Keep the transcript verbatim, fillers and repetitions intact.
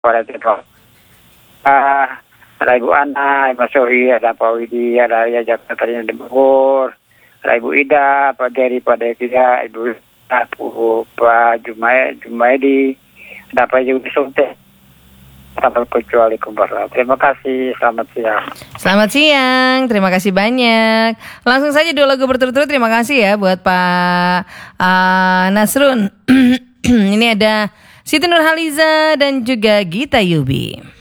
Pada tiap Ah, ada Ibu Ana, Mas Sohi, ada Pak Widi, ada ya Jakarta di Bogor, ada Ibu Ida, Pak Geri, Pak Devia, Ibu Ibu Pak Jumai, Jumaidi, ada Pak Yudi Sunte. Sampai kecuali kumpul. Terima kasih, selamat siang. Selamat siang, terima kasih banyak. Langsung saja dua lagu berturut-turut. Terima kasih ya buat Pak uh, Nasrun. Ini ada Siti Nurhaliza dan juga Gita Yubi.